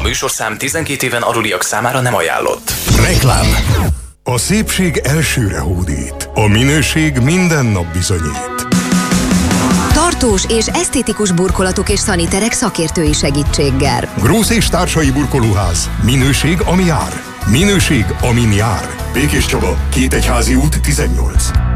műsorszám 12 éven aluliak számára nem ajánlott. Reklám. A szépség elsőre hódít. A minőség minden nap bizonyít. Tartós és esztétikus burkolatok és szaniterek szakértői segítséggel. Grósz és társai burkolóház. Minőség, ami jár. Minőség, amin jár. Békés Csaba, Kétegyházi út 18.